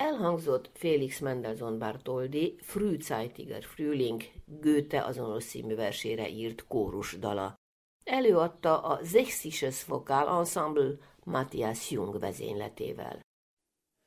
Elhangzott Félix Mendelssohn Bartholdy Frühzeitiger Frühling Goethe azonos című versére írt kórusdala. Előadta a Sächsisches Vokalensemble Matthias Jung vezényletével.